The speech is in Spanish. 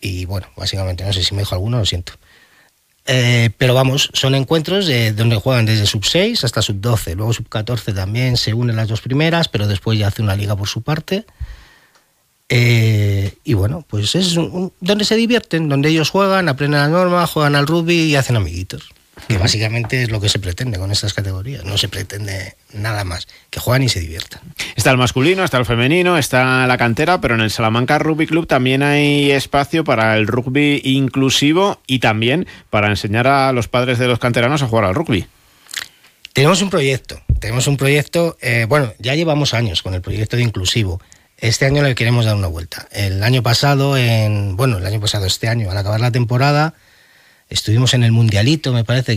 Y bueno, básicamente, no sé si me dijo alguno, lo siento. Pero vamos, son encuentros donde juegan desde sub-6 hasta sub-12. Luego sub-14 también se unen las dos primeras, pero después ya hace una liga por su parte. Y bueno, pues es donde se divierten, donde ellos juegan, aprenden la norma, juegan al rugby y hacen amiguitos. Que básicamente es lo que se pretende con estas categorías. No se pretende nada más, que juegan y se diviertan. Está el masculino, está el femenino, está la cantera, pero en el Salamanca Rugby Club también hay espacio para el rugby inclusivo y también para enseñar a los padres de los canteranos a jugar al rugby. Tenemos un proyecto, bueno, ya llevamos años con el proyecto de inclusivo. Este año le queremos dar una vuelta. El año pasado, este año, al acabar la temporada, estuvimos en el Mundialito, me parece,